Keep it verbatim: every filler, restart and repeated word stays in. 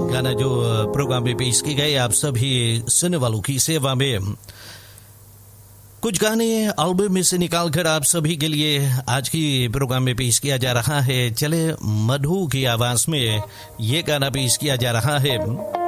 गाना जो प्रोग्राम में पेश किए गए आप सभी सुनने वालों की सेवा में। कुछ गाने एल्बम में से निकालकर आप सभी के लिए आज की प्रोग्राम में पेश किया जा रहा है। चले मधु की आवाज में ये गाना पेश किया जा रहा है।